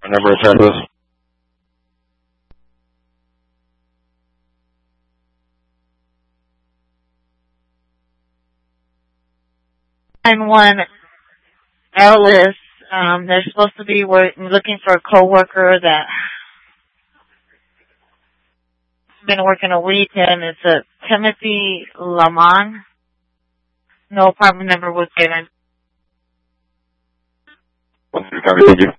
Number of Texas. I'm one Ellis. They're supposed to be looking for a coworker that been working a weekend. It's a Timothy Lamont. No apartment number was given. Thank you.